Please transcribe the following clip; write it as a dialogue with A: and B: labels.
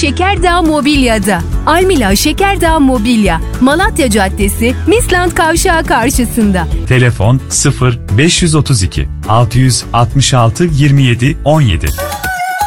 A: Şekerdağ Mobilya'da. Almila Şekerdağ Mobilya, Malatya Caddesi, Misland Kavşağı karşısında.
B: Telefon 0 532 666 27 17.